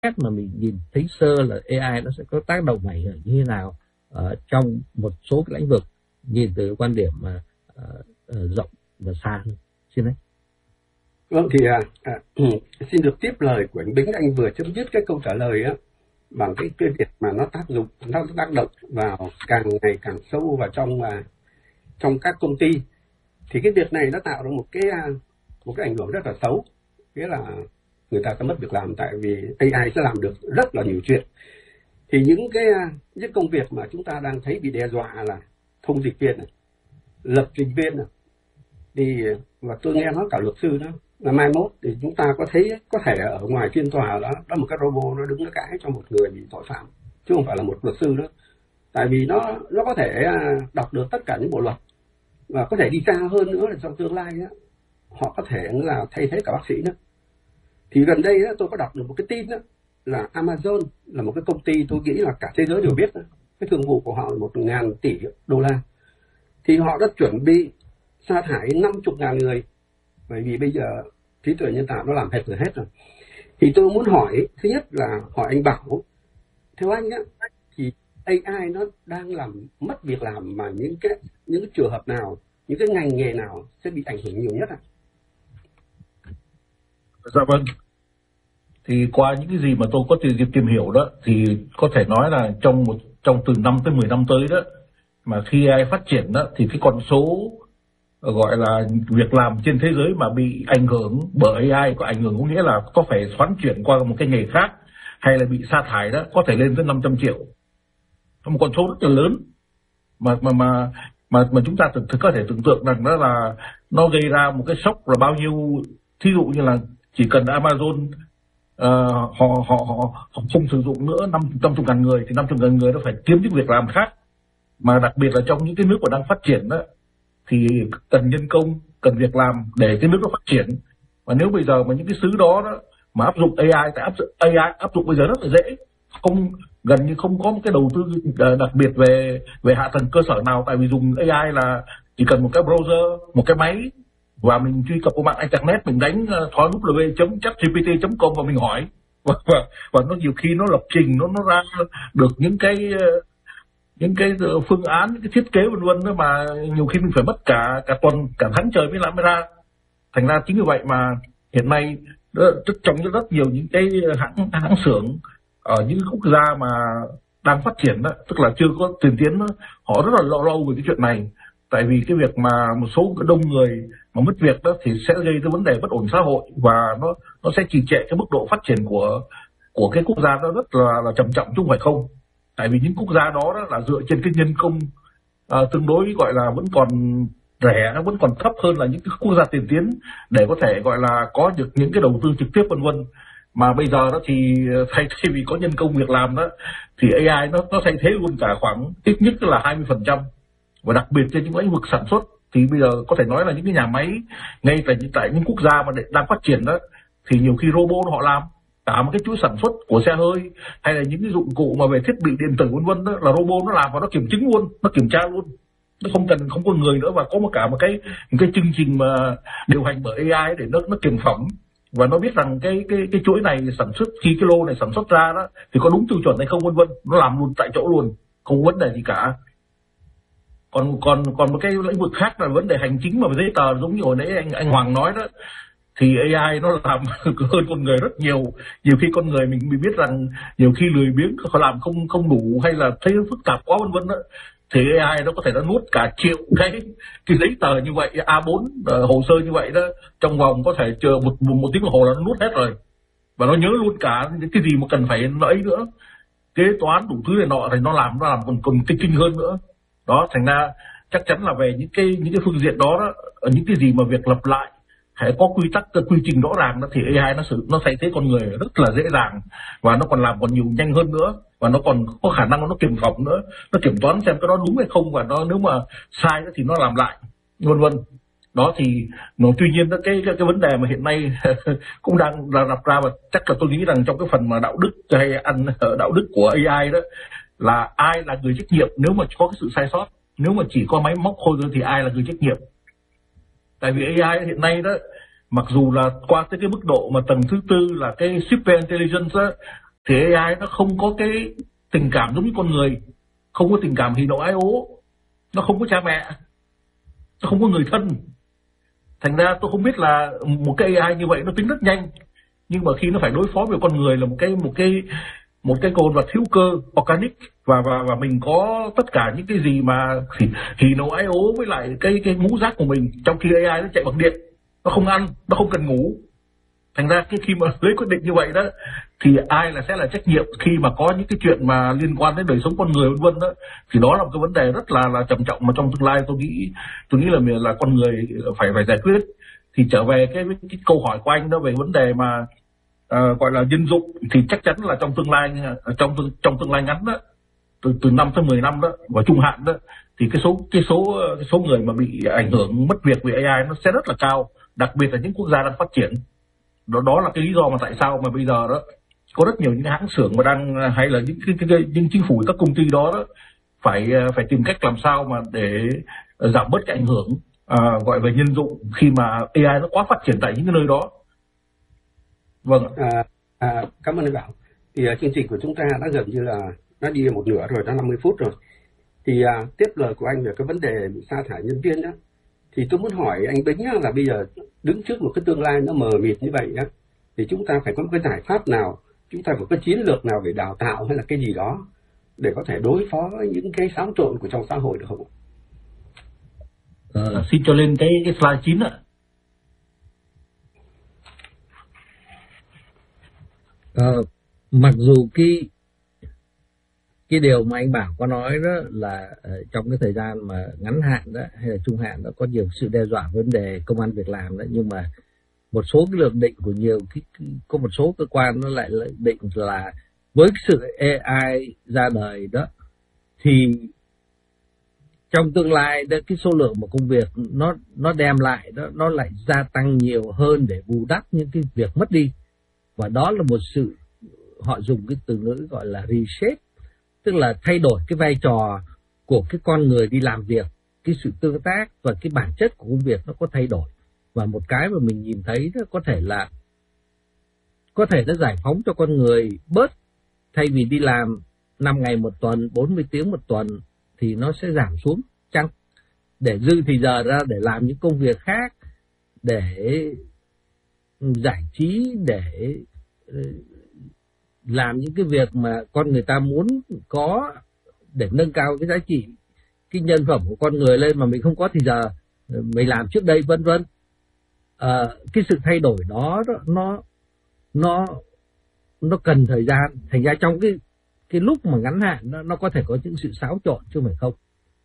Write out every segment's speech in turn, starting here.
cách mà mình nhìn thấy sơ là AI nó sẽ có tác động ảnh hưởng như thế nào trong một số cái lĩnh vực, nhìn từ quan điểm mà rộng và xa hơn. Xin đấy. Vâng, thì xin được tiếp lời của anh Bính. Anh vừa chấm dứt cái câu trả lời á bằng cái việc mà nó tác động vào càng ngày càng sâu vào trong các công ty. Thì cái việc này nó tạo ra một cái ảnh hưởng rất là xấu, nghĩa là người ta sẽ mất việc làm, tại vì AI sẽ làm được rất là nhiều chuyện. Thì những công việc mà chúng ta đang thấy bị đe dọa là thông dịch viên này, lập trình viên này, thì và tôi nghe nói cả luật sư đó, là mai mốt thì chúng ta có thể ở ngoài phiên tòa đó một cái robot nó đứng nó cãi cho một người bị tội phạm, chứ không phải là một luật sư nữa. Tại vì nó có thể đọc được tất cả những bộ luật, và có thể đi xa hơn nữa là trong tương lai đó, họ có thể là thay thế cả bác sĩ nữa. Thì gần đây đó, tôi có đọc được một cái tin đó, là Amazon là một cái công ty tôi nghĩ là cả thế giới đều biết đó. Cái thương vụ của họ là 1.000 tỷ đô la. Thì họ đã chuẩn bị sa thải 50.000 người, bởi vì bây giờ trí tuệ nhân tạo nó làm hết rồi. Thì tôi muốn hỏi, thứ nhất là hỏi anh Bảo, theo anh á, thì AI nó đang làm mất việc làm mà những trường hợp nào, những cái ngành nghề nào sẽ bị ảnh hưởng nhiều nhất ạ? Dạ vâng. Thì qua những cái gì mà tôi có dịp tìm hiểu đó, thì có thể nói là trong từ 5 tới 10 năm tới đó, mà khi AI phát triển đó, thì cái con số gọi là việc làm trên thế giới mà bị ảnh hưởng bởi AI, có ảnh hưởng có nghĩa là có phải xoắn chuyển qua một cái nghề khác hay là bị sa thải đó, có thể lên tới 500 triệu. Một con số rất là lớn mà chúng ta có thể tưởng tượng rằng đó là nó gây ra một cái sốc là bao nhiêu. Thí dụ như là chỉ cần Amazon họ không sử dụng nữa 500.000 người, thì 500.000 người nó phải kiếm những việc làm khác. Mà đặc biệt là trong những cái nước mà đang phát triển đó, thì cần nhân công, cần việc làm để cái nước nó phát triển. Và nếu bây giờ mà những cái xứ đó mà áp dụng AI, AI áp dụng bây giờ rất là dễ, gần như không có một cái đầu tư đặc biệt về hạ tầng cơ sở nào, tại vì dùng AI là chỉ cần một cái browser, một cái máy, và mình truy cập vào mạng internet, mình đánh www.chatgpt.com và mình hỏi, và nó nhiều khi nó lập trình, nó ra được những cái phương án, những cái thiết kế vân vân đó, mà nhiều khi mình phải mất cả tuần, cả tháng trời mới ra. Thành ra chính vì vậy mà hiện nay trong rất nhiều những cái hãng xưởng ở những quốc gia mà đang phát triển đó, tức là chưa có tiền tiến đó, họ rất là lâu về cái chuyện này. Tại vì cái việc mà một số đông người mà mất việc đó thì sẽ gây ra vấn đề bất ổn xã hội, và nó sẽ trì trệ cái mức độ phát triển của cái quốc gia đó rất là trầm trọng, chứ không phải không. Tại vì những quốc gia đó là dựa trên cái nhân công tương đối gọi là vẫn còn rẻ, nó vẫn còn thấp hơn là những cái quốc gia tiền tiến, để có thể gọi là có được những cái đầu tư trực tiếp vân vân. Mà bây giờ đó thì thay vì có nhân công việc làm đó, thì AI nó thay thế luôn cả khoảng ít nhất là 20%. Và đặc biệt trên những lĩnh vực sản xuất, thì bây giờ có thể nói là những cái nhà máy ngay tại những quốc gia mà đang phát triển đó, thì nhiều khi robot họ làm cả một cái chuỗi sản xuất của xe hơi, hay là những cái dụng cụ mà về thiết bị điện tử vân vân đó, là robot nó làm và nó kiểm chứng luôn, nó kiểm tra luôn, nó không có người nữa, và có một cái chương trình mà điều hành bởi AI để nó kiểm phẩm, và nó biết rằng cái chuỗi này sản xuất, khi cái lô này sản xuất ra đó thì có đúng tiêu chuẩn hay không vân vân, nó làm luôn tại chỗ luôn, không có vấn đề gì cả. Còn một cái lĩnh vực khác là vấn đề hành chính mà giấy tờ, giống như hồi nãy anh Hoàng nói đó, thì AI nó làm hơn con người rất nhiều. Nhiều khi con người mình biết rằng nhiều khi lười biếng, họ làm không đủ, hay là thấy phức tạp quá vân vân đó, thì AI nó có thể nó nuốt cả triệu cái giấy tờ như vậy, A4 hồ sơ như vậy đó, trong vòng có thể chờ một tiếng đồng hồ là nó nuốt hết rồi, và nó nhớ luôn cả những cái gì mà cần phải ấy nữa, kế toán đủ thứ này nọ, thì nó làm còn kinh hơn nữa. Đó, thành ra chắc chắn là về những cái phương diện đó, ở những cái gì mà việc lập lại phải có quy tắc, quy trình rõ ràng đó, thì AI nó thay thế con người rất là dễ dàng, và nó còn làm còn nhiều nhanh hơn nữa, và nó còn có khả năng nó kiểm phẩm nữa, nó kiểm toán xem cái đó đúng hay không, và nó nếu mà sai thì nó làm lại vân vân. Đó thì tuy nhiên đó, cái vấn đề mà hiện nay cũng đang đặt ra, và chắc là tôi nghĩ rằng trong cái phần mà đạo đức hay đạo đức của AI đó, là ai là người trách nhiệm nếu mà có cái sự sai sót. Nếu mà chỉ có máy móc thôi thì ai là người trách nhiệm? Tại vì AI hiện nay đó, mặc dù là qua tới cái mức độ mà tầng thứ tư là cái super intelligence đó, thì AI nó không có cái tình cảm giống như con người, không có tình cảm hỉ nộ ái ố, nó không có cha mẹ, nó không có người thân. Thành ra tôi không biết là một cái AI như vậy nó tính rất nhanh, nhưng mà khi nó phải đối phó với con người là một cái con vật hữu cơ organic, và mình có tất cả những cái gì mà hỉ nộ ái ố với lại cái ngũ giác của mình, trong khi AI nó chạy bằng điện, nó không ăn, nó không cần ngủ. Thành ra khi mà lấy quyết định như vậy đó, thì ai sẽ là trách nhiệm khi mà có những cái chuyện mà liên quan đến đời sống con người vân vân đó, thì đó là một cái vấn đề rất là trầm trọng mà trong tương lai tôi nghĩ là con người phải giải quyết. Thì trở về cái câu hỏi của anh đó về vấn đề mà gọi là nhân dụng, thì chắc chắn là trong tương lai ngắn đó, từ 5 tới 10 năm đó, và trung hạn đó, thì cái số người mà bị ảnh hưởng mất việc vì AI nó sẽ rất là cao, đặc biệt là những quốc gia đang phát triển. Đó là cái lý do mà tại sao mà bây giờ đó có rất nhiều những hãng xưởng mà đang, hay là những chính phủ, các công ty đó phải tìm cách làm sao mà để giảm bớt cái ảnh hưởng gọi về nhân dụng khi mà AI nó quá phát triển tại những cái nơi đó. Vâng. Cảm ơn anh Bảo. Thì chương trình của chúng ta đã gần như là nó đi một nửa rồi, đã 50 phút rồi. Thì tiếp lời của anh về cái vấn đề bị sa thải nhân viên đó, thì tôi muốn hỏi anh Bính là bây giờ đứng trước một cái tương lai nó mờ mịt như vậy á, thì chúng ta phải có một cái giải pháp nào, chúng ta phải có chiến lược nào về đào tạo hay là cái gì đó để có thể đối phó với những cái xáo trộn của trong xã hội được không? Xin cho lên cái slide 9 ạ. Mặc dù cái điều mà anh Bảo có nói đó là trong cái thời gian mà ngắn hạn đó hay là trung hạn đó có nhiều sự đe dọa vấn đề công ăn việc làm đó, nhưng mà một số cái lượng định của có một số cơ quan nó lại định là với cái sự AI ra đời đó, thì trong tương lai đó, cái số lượng mà công việc nó đem lại đó, nó lại gia tăng nhiều hơn để bù đắp những cái việc mất đi. Và đó là một sự, họ dùng cái từ ngữ gọi là reshape, tức là thay đổi cái vai trò của cái con người đi làm việc, cái sự tương tác và cái bản chất của công việc nó có thay đổi. Và một cái mà mình nhìn thấy đó có thể nó giải phóng cho con người bớt, thay vì đi làm 5 ngày một tuần, 40 tiếng một tuần, thì nó sẽ giảm xuống chăng, để dư thì giờ ra để làm những công việc khác, để giải trí, để làm những cái việc mà con người ta muốn có, để nâng cao cái giá trị, cái nhân phẩm của con người lên mà mình không có thì giờ mình làm trước đây, vân vân. Cái sự thay đổi đó nó cần thời gian. Thành ra trong cái lúc mà ngắn hạn nó có thể có những sự xáo trộn chứ không phải không.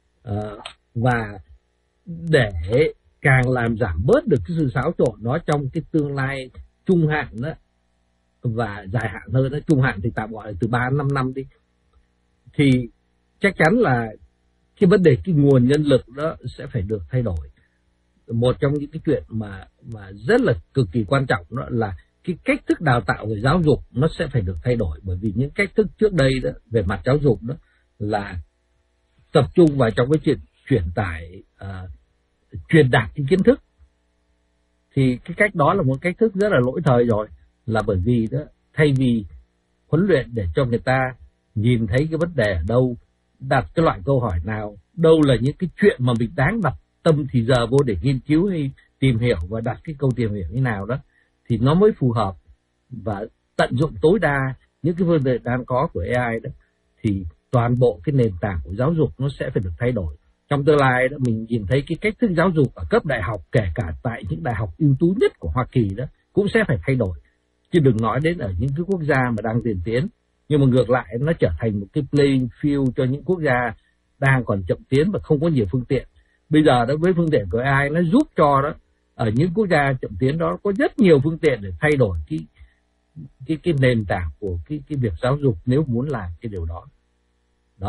Và để càng làm giảm bớt được cái sự xáo trộn đó trong cái tương lai trung hạn đó và dài hạn hơn đó, trung hạn thì tạm gọi là từ 3-5 năm đi, thì chắc chắn là cái vấn đề cái nguồn nhân lực đó sẽ phải được thay đổi. Một trong những cái chuyện mà rất là cực kỳ quan trọng đó là cái cách thức đào tạo về giáo dục nó sẽ phải được thay đổi, bởi vì những cách thức trước đây đó về mặt giáo dục đó là tập trung vào trong cái chuyện truyền tải, truyền đạt cái kiến thức, thì cái cách đó là một cách thức rất là lỗi thời rồi. Là bởi vì đó, thay vì huấn luyện để cho người ta nhìn thấy cái vấn đề ở đâu, đặt cái loại câu hỏi nào, đâu là những cái chuyện mà mình đáng đặt tâm thì giờ vô để nghiên cứu hay tìm hiểu, và đặt cái câu tìm hiểu như nào đó thì nó mới phù hợp, và tận dụng tối đa những cái vấn đề đang có của AI đó, thì toàn bộ cái nền tảng của giáo dục nó sẽ phải được thay đổi. Trong tương lai đó, mình nhìn thấy cái cách thức giáo dục ở cấp đại học, kể cả tại những đại học ưu tú nhất của Hoa Kỳ đó, cũng sẽ phải thay đổi. Chứ đừng nói đến ở những cái quốc gia mà đang tiến tiến. Nhưng mà ngược lại nó trở thành một cái playing field cho những quốc gia đang còn chậm tiến và không có nhiều phương tiện. Bây giờ đó, với phương tiện của AI nó giúp cho đó, ở những quốc gia chậm tiến đó có rất nhiều phương tiện để thay đổi cái nền tảng của cái việc giáo dục nếu muốn làm cái điều đó. Đó.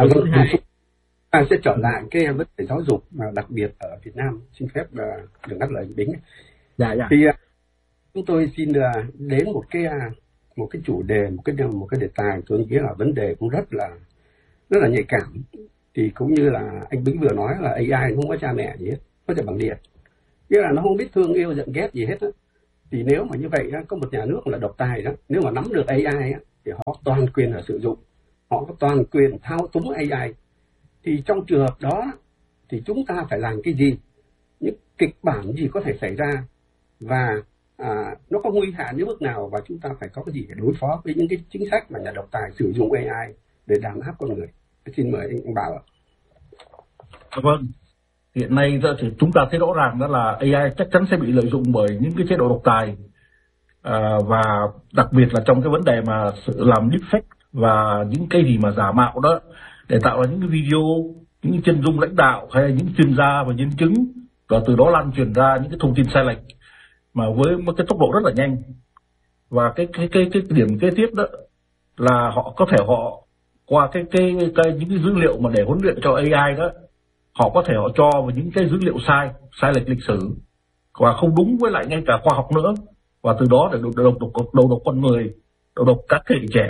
Ta sẽ trở lại cái vấn đề giáo dục mà đặc biệt ở Việt Nam, xin phép đừng ngắt lời Bính. Dạ. Thì chúng tôi xin đến một cái chủ đề, một cái đề tài tôi nghĩ là vấn đề cũng rất là nhạy cảm. Thì cũng như là anh Bính vừa nói là AI không có cha mẹ gì hết, có thể bằng điện, nghĩa là nó không biết thương yêu giận ghét gì hết á. Thì nếu mà như vậy có một nhà nước là độc tài đó, nếu mà nắm được AI á, thì họ có toàn quyền là sử dụng, họ có toàn quyền thao túng AI. Thì trong trường hợp đó thì chúng ta phải làm cái gì, những kịch bản gì có thể xảy ra, và nó có nguy hại đến mức nào, và chúng ta phải có cái gì để đối phó với những cái chính sách mà nhà độc tài sử dụng AI để đàn áp con người. Xin mời anh Bảo ạ. Vâng, hiện nay thì chúng ta thấy rõ ràng đó là AI chắc chắn sẽ bị lợi dụng bởi những cái chế độ độc tài, và đặc biệt là trong cái vấn đề mà sự làm deepfake và những cái gì mà giả mạo đó để tạo ra những cái video, những chân dung lãnh đạo hay là những chuyên gia và nhân chứng, và từ đó lan truyền ra những cái thông tin sai lệch mà với một cái tốc độ rất là nhanh. Và cái điểm kế tiếp đó là họ có thể qua những cái dữ liệu mà để huấn luyện cho AI đó, họ có thể họ cho vào những cái dữ liệu sai lệch lịch sử và không đúng với lại ngay cả khoa học nữa, và từ đó để đầu độc con người, đầu độc các thế hệ trẻ.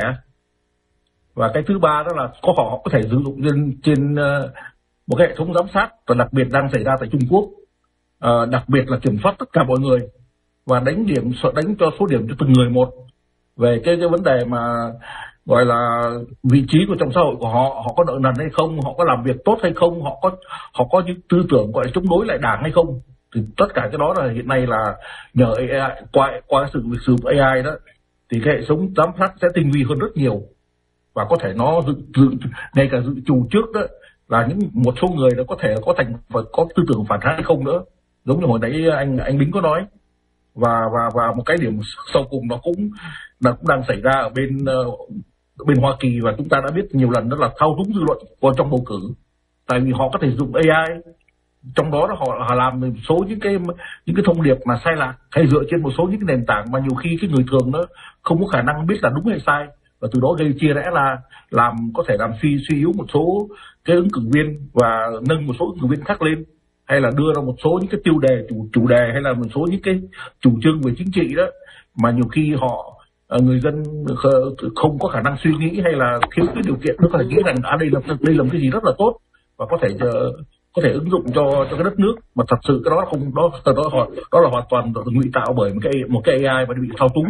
Và cái thứ ba đó là họ có thể sử dụng trên một cái hệ thống giám sát, và đặc biệt đang xảy ra tại Trung Quốc, đặc biệt là kiểm soát tất cả mọi người và đánh cho số điểm cho từng người một về cái vấn đề mà gọi là vị trí của trong xã hội của họ có nợ nần hay không, họ có làm việc tốt hay không, họ có những tư tưởng gọi là chống đối lại đảng hay không. Thì tất cả cái đó là hiện nay là nhờ AI, qua sự việc sử dụng AI đó, thì cái hệ thống giám sát sẽ tinh vi hơn rất nhiều, và có thể nó ngay cả dự trù trước đó là một số người đó có thể có tư tưởng phản kháng hay không nữa, giống như hồi nãy anh Bính có nói. Và một cái điểm sau cùng nó cũng đang xảy ra ở bên Hoa Kỳ, và chúng ta đã biết nhiều lần, đó là thao túng dư luận trong bầu cử. Tại vì họ có thể dùng AI, trong đó họ làm một số những cái thông điệp mà sai lạc, hay dựa trên một số những cái nền tảng mà nhiều khi cái người thường nó không có khả năng biết là đúng hay sai, và từ đó gây chia rẽ, là có thể làm suy yếu một số cái ứng cử viên và nâng một số ứng cử viên khác lên, hay là đưa ra một số những cái tiêu đề chủ đề, hay là một số những cái chủ trương về chính trị đó mà nhiều khi người dân không có khả năng suy nghĩ, hay là thiếu cái điều kiện, nó có thể nghĩ rằng đây là một cái gì rất là tốt và có thể ứng dụng cho cái đất nước, mà thật sự cái đó đó là hoàn toàn ngụy tạo bởi một cái AI và bị thao túng.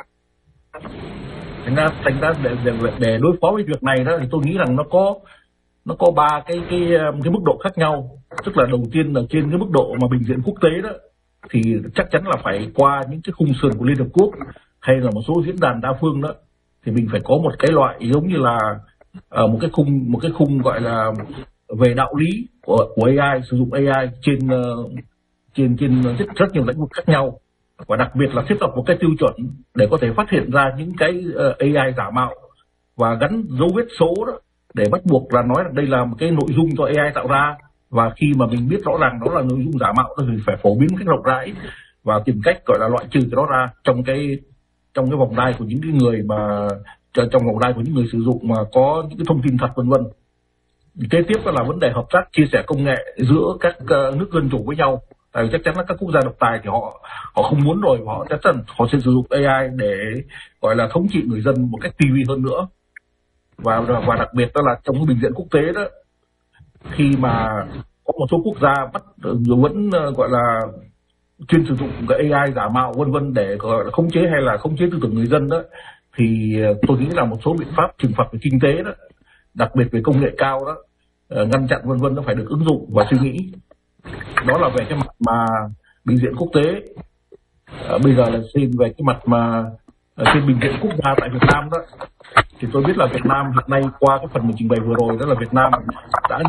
Thành ra để đối phó với việc này đó, thì tôi nghĩ rằng nó có ba cái mức độ khác nhau. Tức là đầu tiên là trên cái mức độ mà bình diện quốc tế đó, thì chắc chắn là phải qua những cái khung sườn của Liên Hợp Quốc hay là một số diễn đàn đa phương đó, thì mình phải có một cái loại giống như là một cái khung gọi là về đạo lý của AI, sử dụng AI trên rất nhiều lĩnh vực khác nhau, và đặc biệt là thiết lập một cái tiêu chuẩn để có thể phát hiện ra những cái AI giả mạo và gắn dấu vết số đó, để bắt buộc là nói là đây là một cái nội dung do AI tạo ra, và khi mà mình biết rõ ràng đó là nội dung giả mạo thì phải phổ biến một cách rộng rãi và tìm cách gọi là loại trừ cái đó ra trong cái vòng đai của những cái người mà trong vòng đai của những người sử dụng mà có những cái thông tin thật, vân vân. Kế tiếp đó là vấn đề hợp tác chia sẻ công nghệ giữa các nước dân chủ với nhau. Tại vì chắc chắn là các quốc gia độc tài thì họ không muốn rồi, họ chắc chắn họ sẽ sử dụng AI để gọi là thống trị người dân một cách tinh vi hơn nữa. Và đặc biệt đó là trong cái bình diện quốc tế đó, khi mà có một số quốc gia vẫn gọi là chuyên sử dụng cái AI giả mạo vân vân để gọi là khống chế hay là khống chế tư tưởng người dân đó, thì tôi nghĩ là một số biện pháp trừng phạt về kinh tế đó, đặc biệt về công nghệ cao đó, ngăn chặn vân vân, nó phải được ứng dụng và suy nghĩ. Đó là về cái mặt mà bình diện quốc tế. Bây giờ là xem về cái mặt mà trên bình diện quốc gia tại Việt Nam đó, thì tôi biết là Việt Nam hiện nay qua cái phần mình trình bày vừa rồi, đó là Việt Nam đã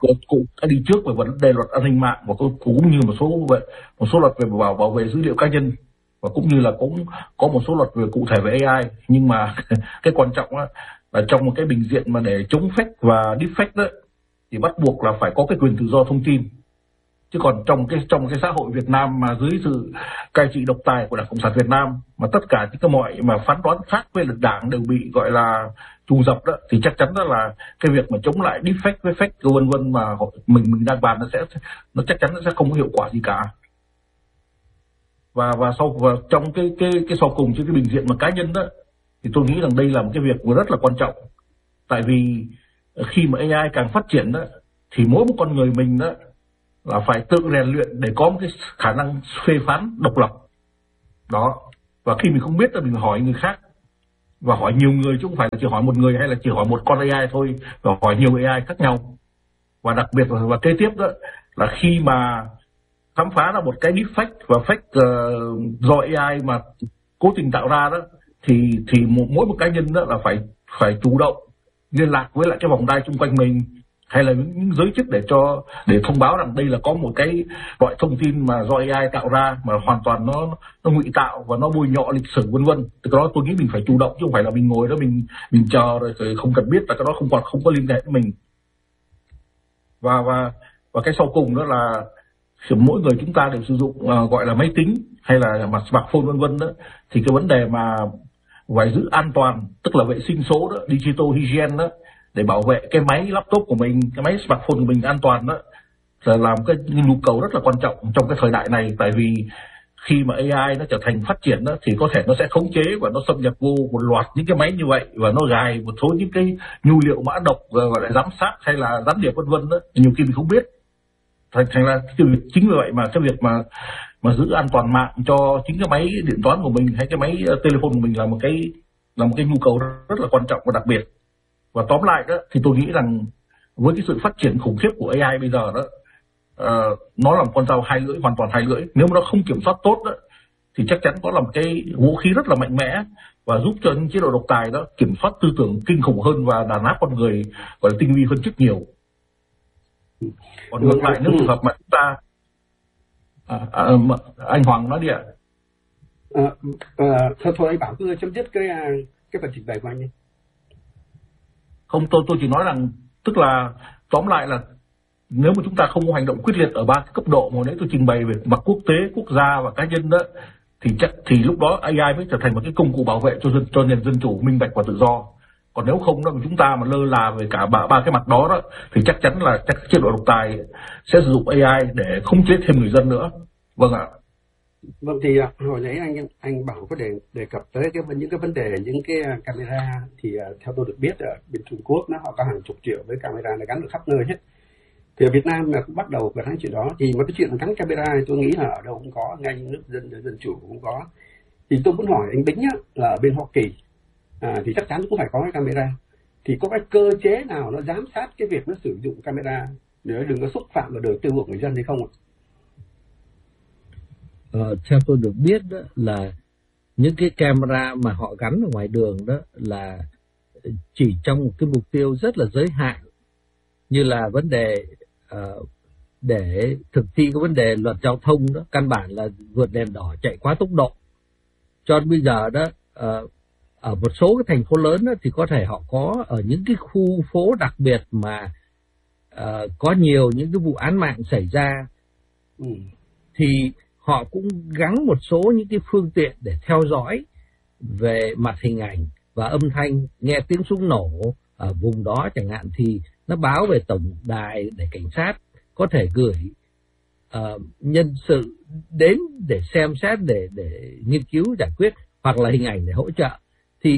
đi trước về vấn đề luật an ninh mạng, và cũng như một số luật về bảo vệ dữ liệu cá nhân, và cũng như là cũng có một số luật về cụ thể về AI. Nhưng mà cái quan trọng là trong một cái bình diện mà để chống fake và deepfake đó, thì bắt buộc là phải có cái quyền tự do thông tin. Chứ còn trong cái xã hội Việt Nam mà dưới sự cai trị độc tài của Đảng Cộng sản Việt Nam, mà tất cả những cái mọi mà phán đoán khác với lực đảng đều bị gọi là trù dập đó, thì chắc chắn đó là cái việc mà chống lại deepfake với fake vân vân mà mình đang bàn nó chắc chắn nó sẽ không có hiệu quả gì cả. Và trong cái sau cùng trên cái bình diện mà cá nhân đó, thì tôi nghĩ rằng đây là một cái việc rất là quan trọng. Tại vì khi mà AI càng phát triển đó, thì mỗi một con người mình đó là phải tự rèn luyện để có một cái khả năng phê phán độc lập đó. Và khi mình không biết là mình hỏi người khác, và hỏi nhiều người, chứ không phải là chỉ hỏi một người hay là chỉ hỏi một con AI thôi, và hỏi nhiều AI khác nhau. Và đặc biệt và kế tiếp đó là khi mà khám phá ra một cái deepfake và fake do AI mà cố tình tạo ra đó, thì mỗi một cá nhân đó là phải chủ động liên lạc với lại cái vòng đai xung quanh mình, hay là những giới chức để thông báo rằng đây là có một cái loại thông tin mà do AI tạo ra mà hoàn toàn nó ngụy tạo và nó bôi nhọ lịch sử vân vân. Từ đó tôi nghĩ mình phải chủ động, chứ không phải là mình ngồi đó mình chờ rồi không cần biết là cái đó không có liên hệ với mình. Và cái sau cùng đó là mỗi người chúng ta đều sử dụng gọi là máy tính hay là mặt smartphone vân vân đó, thì cái vấn đề mà phải giữ an toàn, tức là vệ sinh số đó, digital hygiene đó, để bảo vệ cái máy laptop của mình, cái máy smartphone của mình an toàn đó, là làm cái nhu cầu rất là quan trọng trong cái thời đại này. Tại vì khi mà AI nó trở thành phát triển đó, thì có thể nó sẽ khống chế và nó xâm nhập vô một loạt những cái máy như vậy, và nó gài một số những cái nhu liệu mã độc gọi là giám sát hay là gián điệp vân vân đó, nhiều khi mình không biết. Thành ra chính vì vậy mà cái việc mà giữ an toàn mạng cho chính cái máy điện toán của mình hay cái máy telephone của mình là một cái nhu cầu rất là quan trọng và đặc biệt. Và tóm lại đó thì tôi nghĩ rằng với cái sự phát triển khủng khiếp của AI bây giờ đó, nó là một con dao hai lưỡi, hoàn toàn hai lưỡi. Nếu mà nó không kiểm soát tốt đó, thì chắc chắn nó là một cái vũ khí rất là mạnh mẽ và giúp cho những chế độ độc tài đó kiểm soát tư tưởng kinh khủng hơn và đàn áp con người gọi là tinh vi hơn rất nhiều. Còn ngược lại, nếu trường hợp mà chúng ta anh Hoàng nói đi ạ. Thôi anh Bảo cứ chấm dứt cái phần trình bày của anh ấy. Không, tôi chỉ nói rằng tức là tóm lại là nếu mà chúng ta không có hành động quyết liệt ở ba cái cấp độ mà nãy tôi trình bày về mặt quốc tế, quốc gia và cá nhân đó, thì lúc đó AI mới trở thành một cái công cụ bảo vệ cho nền dân chủ, minh bạch và tự do. Còn nếu không đó, chúng ta mà lơ là về cả ba cái mặt đó thì chắc chắn là chế độ độc tài sẽ sử dụng AI để khống chế thêm người dân nữa. Vâng ạ. Vâng, thì hồi nãy anh Bảo có đề cập tới những cái vấn đề những cái camera, thì theo tôi được biết ở bên Trung Quốc họ có hàng chục triệu với camera này gắn được khắp nơi hết. Thì ở Việt Nam là cũng bắt đầu phải nói chuyện đó, thì mà cái chuyện gắn camera thì tôi nghĩ là ở đâu cũng có, ngay nước dân chủ cũng có. Thì tôi muốn hỏi anh Bính là ở bên Hoa Kỳ thì chắc chắn cũng phải có cái camera, thì có cái cơ chế nào nó giám sát cái việc nó sử dụng camera để đừng có xúc phạm vào đời tư của người dân hay không ạ? Theo tôi được biết đó là những cái camera mà họ gắn ở ngoài đường đó là chỉ trong một cái mục tiêu rất là giới hạn, như là vấn đề để thực thi cái vấn đề luật giao thông đó, căn bản là vượt đèn đỏ chạy quá tốc độ. Cho đến bây giờ đó ở một số cái thành phố lớn đó, thì có thể họ có ở những cái khu phố đặc biệt mà có nhiều những cái vụ án mạng xảy ra, thì họ cũng gắn một số những cái phương tiện để theo dõi về mặt hình ảnh và âm thanh. Nghe tiếng súng nổ ở vùng đó chẳng hạn thì nó báo về tổng đài để cảnh sát có thể gửi nhân sự đến để xem xét, để nghiên cứu giải quyết, hoặc là hình ảnh để hỗ trợ. Thì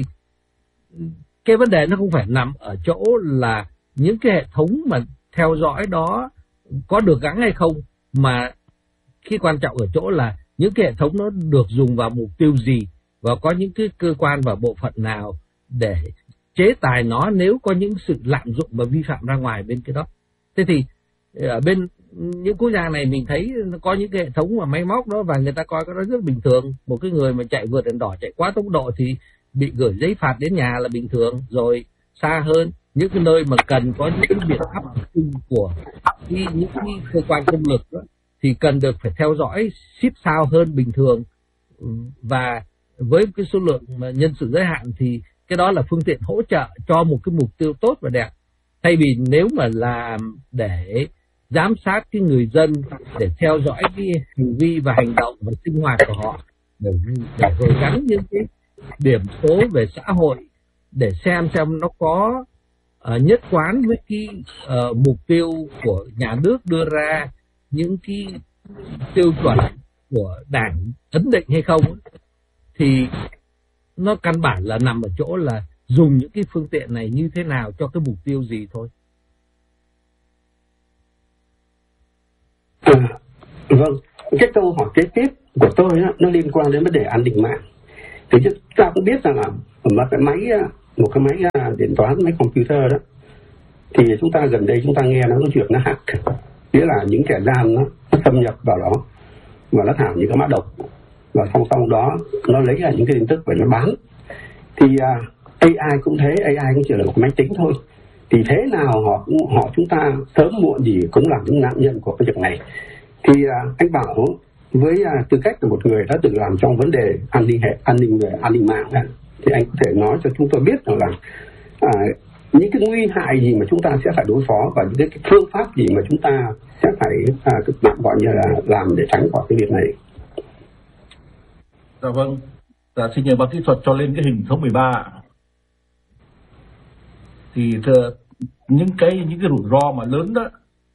cái vấn đề nó không phải nằm ở chỗ là những cái hệ thống mà theo dõi đó có được gắn hay không, mà cái quan trọng ở chỗ là những cái hệ thống nó được dùng vào mục tiêu gì, và có những cái cơ quan và bộ phận nào để chế tài nó nếu có những sự lạm dụng và vi phạm ra ngoài bên cái đó. Thế thì ở bên những quốc gia này mình thấy nó có những cái hệ thống mà máy móc đó, và người ta coi cái đó rất bình thường. Một cái người mà chạy vượt đèn đỏ, chạy quá tốc độ thì bị gửi giấy phạt đến nhà là bình thường. Rồi xa hơn, những cái nơi mà cần có những cái biện pháp của những cái cơ quan công lực đó, thì cần được phải theo dõi xít sao hơn bình thường. Và với cái số lượng mà nhân sự giới hạn thì cái đó là phương tiện hỗ trợ cho một cái mục tiêu tốt và đẹp. Thay vì nếu mà làm để giám sát cái người dân, để theo dõi cái hành vi và hành động và sinh hoạt của họ, để rồi gắn những cái điểm số về xã hội để xem nó có nhất quán với cái mục tiêu của nhà nước đưa ra, những cái tiêu chuẩn của Đảng ấn định hay không, thì nó căn bản là nằm ở chỗ là dùng những cái phương tiện này như thế nào cho cái mục tiêu gì thôi. Vâng, cái câu hỏi kế tiếp của tôi nó liên quan đến vấn đề an ninh mạng. Thì chúng ta cũng biết rằng là một cái máy điện toán, máy computer đó, thì chúng ta gần đây chúng ta nghe nó có chuyện nó hack, nghĩa là những kẻ gian nó xâm nhập vào đó và nó thả những cái mã độc, và song đó nó lấy ra những cái tin tức và nó bán. Thì AI cũng thế, AI cũng chỉ là một máy tính thôi. Thì thế nào chúng ta sớm muộn gì cũng là những nạn nhân của cái việc này. Thì anh Bảo với tư cách là một người đã tự làm trong vấn đề an ninh mạng, thì anh có thể nói cho chúng tôi biết rằng là những cái nguy hại gì mà chúng ta sẽ phải đối phó, và những cái phương pháp gì mà chúng ta sẽ phải gọi như là làm để tránh khỏi cái việc này. Dạ vâng. Xin nhờ ban kỹ thuật cho lên cái hình số 13. Thì những cái rủi ro mà lớn đó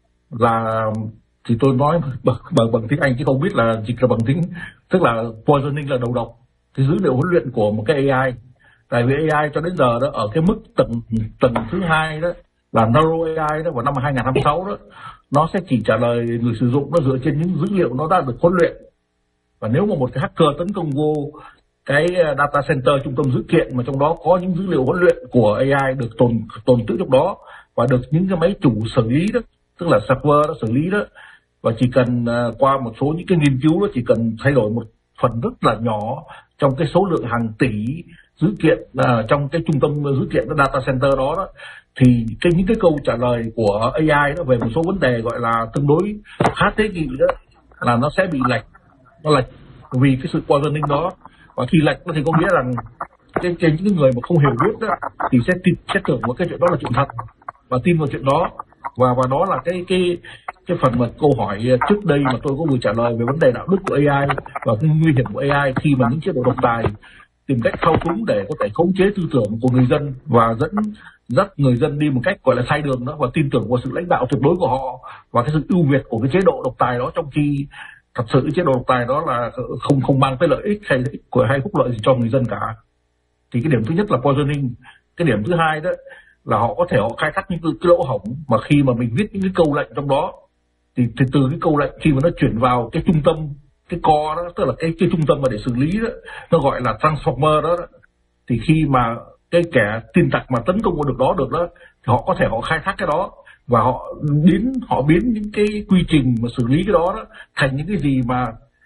là, thì tôi nói bằng tiếng Anh chứ không biết là dịch là bằng tiếng, tức là poisoning là đầu độc cái dữ liệu huấn luyện của một cái AI. Tại vì AI cho đến giờ đó ở cái mức tầng thứ 2 đó là Narrow AI đó, vào năm 2026 đó, nó sẽ chỉ trả lời người sử dụng nó dựa trên những dữ liệu nó đã được huấn luyện. Và nếu mà một cái hacker tấn công vô cái data center, trung tâm dữ kiện mà trong đó có những dữ liệu huấn luyện của AI được tồn trữ trong đó và được những cái máy chủ xử lý đó, tức là server nó xử lý đó, và chỉ cần qua một số những cái nghiên cứu đó, chỉ cần thay đổi một phần rất là nhỏ trong cái số lượng hàng tỷ dữ kiện trong cái trung tâm dữ kiện đó, data center đó, thì những cái câu trả lời của AI đó về một số vấn đề gọi là tương đối khá tế nhị đó là nó sẽ bị lệch, nó lệch vì cái sự poisoning đó. Và khi lệch thì có nghĩa rằng những người mà không hiểu biết đó thì sẽ tưởng một cái chuyện đó là chuyện thật và tin vào chuyện đó. Và đó là cái phần mà câu hỏi trước đây mà tôi có vừa trả lời về vấn đề đạo đức của AI và cái nguy hiểm của AI khi mà những chế độ độc tài tìm cách thao túng để có thể khống chế tư tưởng của người dân và dắt người dân đi một cách gọi là sai đường đó, và tin tưởng vào sự lãnh đạo tuyệt đối của họ và cái sự ưu việt của cái chế độ độc tài đó, trong khi thật sự cái chế độ độc tài đó là không mang tới lợi ích hay phúc lợi gì cho người dân cả. Thì cái điểm thứ nhất là poisoning. Cái điểm thứ hai đó là họ có thể khai thác những cái lỗ hổng mà khi mà mình viết những cái câu lệnh trong đó thì từ cái câu lệnh khi mà nó chuyển vào cái trung tâm, cái core đó, tức là cái trung tâm mà để xử lý đó, nó gọi là transformer đó, thì khi mà cái kẻ tin tặc mà tấn công vào được đó thì họ có thể khai thác cái đó và họ biến những cái quy trình mà xử lý cái đó thành những cái gì mà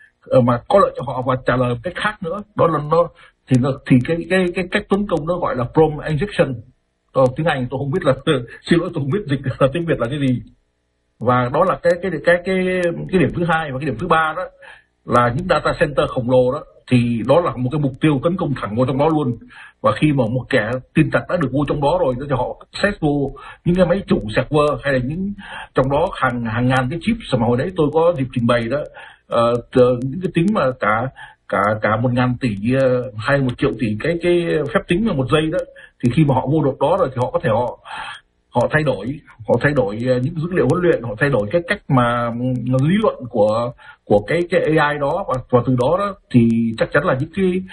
có lợi cho họ và trả lời một cách khác nữa. Đó là thì cái cách tấn công nó gọi là prompt injection. Tiếng Anh tôi không biết là xin lỗi tôi không biết dịch là tiếng Việt là cái gì. Và đó là cái điểm thứ hai. Và cái điểm thứ ba đó là những data center khổng lồ đó, thì đó là một cái mục tiêu tấn công thẳng vào trong đó luôn. Và khi mà một kẻ tin tặc đã được vô trong đó rồi thì họ xét vô những cái máy chủ server hay là những trong đó hàng ngàn cái chip mà hồi đấy tôi có dịp trình bày đó, những cái tính mà cả 1.000 tỷ hay 1 triệu tỷ cái phép tính là một giây đó, thì khi mà họ vô được đó rồi thì họ có thể họ thay đổi những dữ liệu huấn luyện, họ thay đổi cái cách mà lý luận của cái AI đó, và từ đó thì chắc chắn là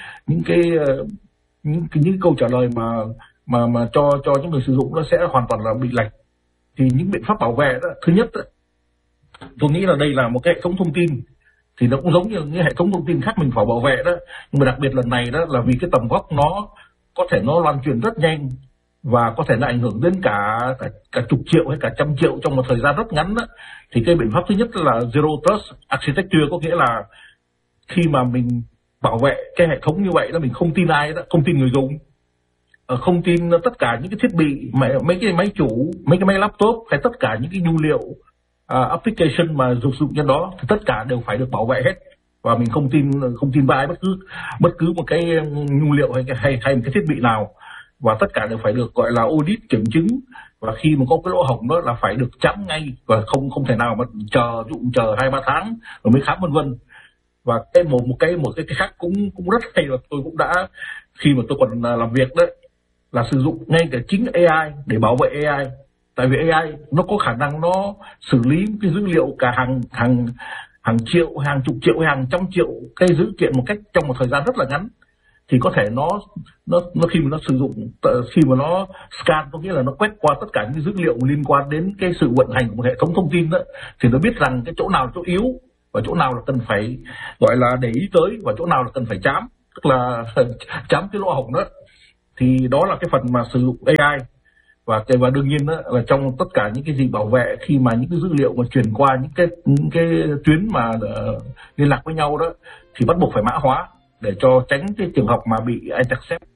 những câu trả lời mà cho những người sử dụng nó sẽ hoàn toàn là bị lệch. Thì những biện pháp bảo vệ đó, thứ nhất đó, tôi nghĩ là đây là một cái hệ thống thông tin, thì nó cũng giống như những hệ thống thông tin khác mình phải bảo vệ đó, nhưng mà đặc biệt lần này đó là vì cái tầm vóc nó có thể nó lan truyền rất nhanh và có thể là ảnh hưởng đến cả chục triệu hay cả trăm triệu trong một thời gian rất ngắn đó. Thì cái biện pháp thứ nhất là Zero Trust Architecture, có nghĩa là khi mà mình bảo vệ cái hệ thống như vậy đó, mình không tin ai đó, không tin người dùng, không tin tất cả những cái thiết bị, mấy cái máy chủ, mấy cái máy laptop hay tất cả những cái nhu liệu application mà dùng trên đó thì tất cả đều phải được bảo vệ hết. Và mình không tin vai bất cứ một cái nhu liệu hay một cái thiết bị nào, và tất cả đều phải được gọi là audit, kiểm chứng, và khi mà có cái lỗ hổng đó là phải được chấm ngay và không thể nào mà chờ 2-3 tháng rồi mới khám vân vân. Và một cái khác cũng rất hay là tôi cũng đã khi mà tôi còn làm việc đấy là sử dụng ngay cả chính AI để bảo vệ AI. Tại vì AI nó có khả năng nó xử lý cái dữ liệu cả hàng triệu, hàng chục triệu, hàng trăm triệu cái dữ kiện một cách trong một thời gian rất là ngắn. Thì có thể nó khi mà nó sử dụng, khi mà nó scan, có nghĩa là nó quét qua tất cả những dữ liệu liên quan đến cái sự vận hành của một hệ thống thông tin đó, thì nó biết rằng cái chỗ nào là chỗ yếu và chỗ nào là cần phải gọi là để ý tới và chỗ nào là cần phải chám, tức là chám cái lỗ hổng đó. thì đó là cái phần mà sử dụng AI. Và đương nhiên đó, là trong tất cả những cái gì bảo vệ, khi mà những cái dữ liệu mà truyền qua những cái tuyến mà liên lạc với nhau đó, thì bắt buộc phải mã hóa để cho tránh cái trường hợp mà bị intercept.